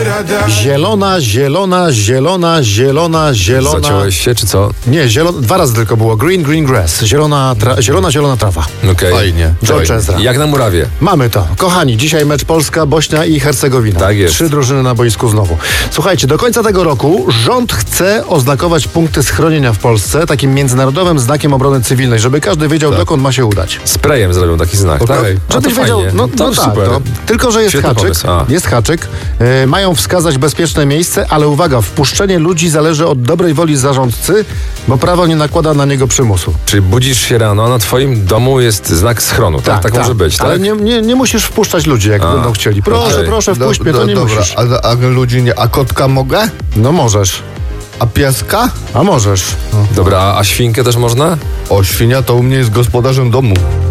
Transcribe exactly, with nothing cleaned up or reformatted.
Zielona, zielona, zielona, zielona, zielona. Zaciąłeś się, czy co? Nie, zielona, dwa razy tylko było. Green, green grass. Zielona, tra, zielona, zielona trawa. Okej. Fajnie. George Ezra. Jak na murawie. Mamy to. Kochani, dzisiaj mecz Polska, Bośnia i Hercegowina. Tak jest. Trzy drużyny na boisku znowu. Słuchajcie, do końca tego roku rząd chce oznakować punkty schronienia w Polsce takim międzynarodowym znakiem obrony cywilnej, żeby każdy wiedział, Tak. dokąd ma się udać. Sprayem zrobią taki znak, tak? Okej. No to Żebyś wiedział, fajnie. no, to no tak, super. no. Tylko że jest Świetny haczyk, pomysł. A. jest haczyk. E, mają wskazać bezpieczne miejsce, ale uwaga, wpuszczenie ludzi zależy od dobrej woli zarządcy, bo prawo nie nakłada na niego przymusu. Czyli budzisz się rano, a na twoim domu jest znak schronu, tak? Tak, może być, tak? Ale nie, nie, nie musisz wpuszczać ludzi, jak A, będą chcieli. Proszę, okej. proszę, wpuść Do- mnie, to do- nie dobra, musisz. A, a ludzi nie. A kotka mogę? No możesz, A pieska? a możesz. Dobra, a, a świnkę też można? O, świnia to u mnie jest gospodarzem domu.